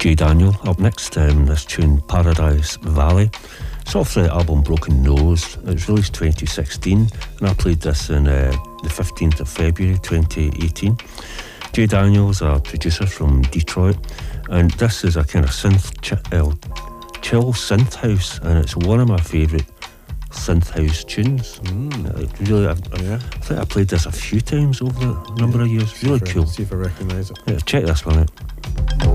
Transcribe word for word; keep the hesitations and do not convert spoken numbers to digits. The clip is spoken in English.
Jay Daniel up next. Um, this tune, Paradise Valley. It's off the album Broken Nose. It was released twenty sixteen, and I played this on uh, the fifteenth of February twenty eighteen. Jay Daniel's a producer from Detroit, and this is a kind of synth ch- uh, chill synth house, and it's one of my favourite synth house tunes. Mm. Like, really, I, I, yeah. I think I played this a few times over the number yeah. of years. Really see cool. I, see if I recognise it. Yeah, check this one out.